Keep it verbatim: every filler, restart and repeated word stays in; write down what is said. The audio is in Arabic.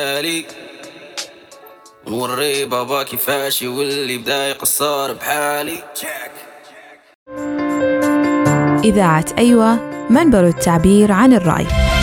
بالي نوري بابا كيفاش يولي بدا يقصر بحالي. إذاعة أيوة، منبر التعبير عن الرأي.